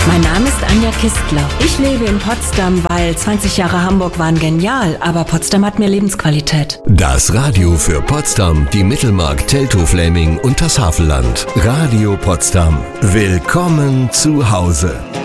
Mein Name ist Anja Kistler. Ich lebe in Potsdam, weil 20 Jahre Hamburg waren genial, aber Potsdam hat mehr Lebensqualität. Das Radio für Potsdam, die Mittelmark, Teltow-Fläming und das Havelland. Radio Potsdam. Willkommen zu Hause.